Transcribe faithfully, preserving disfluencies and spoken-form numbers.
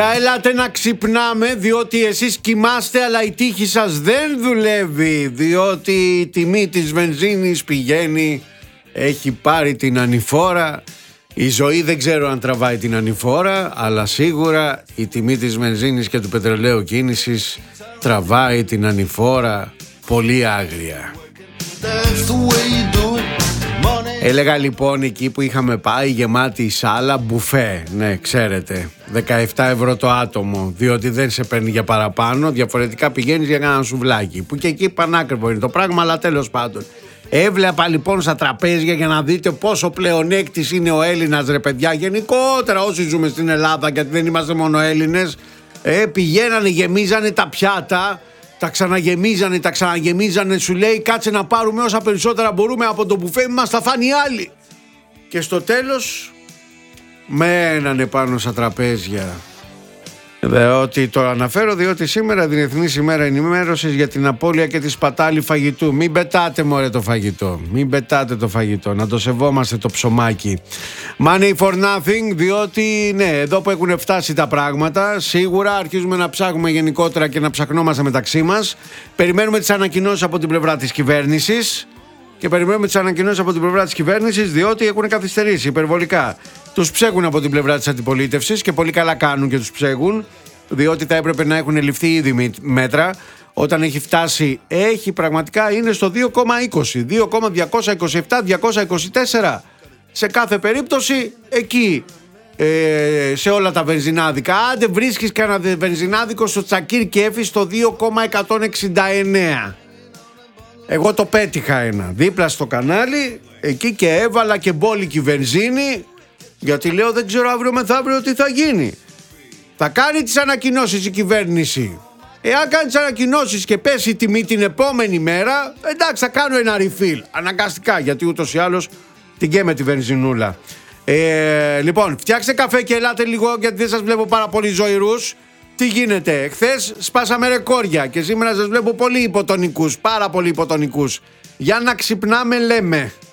Έλατε να ξυπνάμε, διότι εσείς κοιμάστε αλλά η τύχη σας δεν δουλεύει, διότι η τιμή της βενζίνης πηγαίνει, έχει πάρει την ανηφόρα. Η ζωή δεν ξέρω αν τραβάει την ανηφόρα, αλλά σίγουρα η τιμή της βενζίνης και του πετρελαίου κίνησης τραβάει την ανηφόρα πολύ άγρια. Έλεγα λοιπόν εκεί που είχαμε πάει γεμάτη η σάλα, μπουφέ, ναι ξέρετε, δεκαεπτά ευρώ το άτομο, διότι δεν σε παίρνει για παραπάνω, διαφορετικά πηγαίνεις για ένα σουβλάκι, που και εκεί πανάκριβο είναι το πράγμα, αλλά τέλος πάντων. Έβλεπα λοιπόν στα τραπέζια για να δείτε πόσο πλεονέκτης είναι ο Έλληνας, ρε παιδιά, γενικότερα όσοι ζούμε στην Ελλάδα, γιατί δεν είμαστε μόνο Έλληνες, ε, πηγαίνανε, γεμίζανε τα πιάτα, τα ξαναγεμίζανε, τα ξαναγεμίζανε, σου λέει κάτσε να πάρουμε όσα περισσότερα μπορούμε από το μπουφέ, μας τα φάνει άλλοι. Και στο τέλος μένανε πάνω στα τραπέζια. Διότι το αναφέρω διότι σήμερα Διεθνής ημέρα ενημέρωσης για την απώλεια και τη σπατάλη φαγητού. Μην πετάτε μωρέ το φαγητό, μην πετάτε το φαγητό, να το σεβόμαστε το ψωμάκι. Money for nothing, διότι ναι, εδώ που έχουν φτάσει τα πράγματα, σίγουρα αρχίζουμε να ψάχνουμε γενικότερα και να ψαχνόμαστε μεταξύ μας. Περιμένουμε τις ανακοινώσεις από την πλευρά της κυβέρνησης και περιμένουμε τις ανακοινώσεις από την πλευρά της κυβέρνησης, διότι έχουν καθυστερήσει υπερβολικά. Τους ψέγουν από την πλευρά της αντιπολίτευσης και πολύ καλά κάνουν και τους ψέγουν, διότι θα έπρεπε να έχουν ληφθεί ήδη μέτρα. Όταν έχει φτάσει, έχει πραγματικά είναι στο δύο κόμμα είκοσι, δύο κόμμα διακόσια είκοσι επτά, διακόσια είκοσι τέσσερα. Σε κάθε περίπτωση εκεί, ε, σε όλα τα βενζινάδικα. Άντε βρίσκεις κανένα βενζινάδικο στο Τσακίρ Κέφι στο δύο κόμμα εκατόν εξήντα εννέα. Εγώ το πέτυχα ένα δίπλα στο κανάλι, εκεί και έβαλα και μπόλικη βενζίνη, γιατί λέω δεν ξέρω αύριο μεθαύριο τι θα γίνει. Θα κάνει τις ανακοινώσεις η κυβέρνηση. Εάν κάνει τις ανακοινώσεις και πέσει η τιμή την επόμενη μέρα, εντάξει θα κάνω ένα refill αναγκαστικά, γιατί ούτως ή άλλως την καίμε τη βενζινούλα. ε, Λοιπόν, φτιάξτε καφέ και ελάτε λίγο, γιατί δεν σας βλέπω πάρα πολύ ζωηρούς. Τι γίνεται, χθες σπάσαμε ρεκόρια και σήμερα σας βλέπω πολύ υποτονικούς, πάρα πολύ υποτονικούς. Για να ξυπνάμε λέμε.